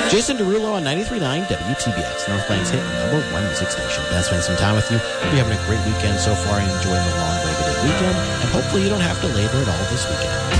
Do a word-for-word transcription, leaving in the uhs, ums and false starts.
Jason Derulo on ninety-three point nine W T B X, Northland's hit number one music station. Ben spending some time with you. Hope you're having a great weekend so far and enjoying the long Labor Day weekend. And hopefully you don't have to labor at all this weekend.